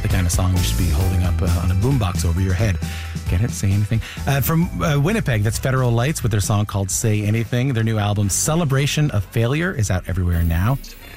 the kind of song you should be holding up on a boombox over your head. Get it? Say Anything. From Winnipeg, that's Federal Lights with their song called Say Anything. Their new album, Celebration of Failure, is out everywhere now.